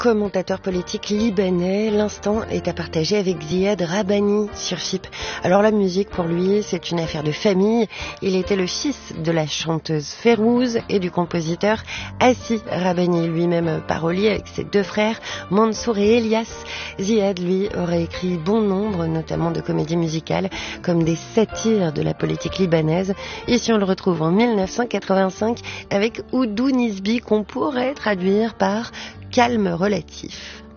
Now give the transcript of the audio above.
commentateur politique libanais. L'instant est à partager avec Ziad Rahbani sur FIP. Alors la musique pour lui, c'est une affaire de famille. Il était le fils de la chanteuse Férouz et du compositeur Assi Rahbani, lui-même parolier avec ses deux frères Mansour et Elias. Ziad, lui, aurait écrit bon nombre, notamment de comédies musicales, comme des satires de la politique libanaise. Ici, on le retrouve en 1985 avec Oudou Nisbi, qu'on pourrait traduire par calme relatif.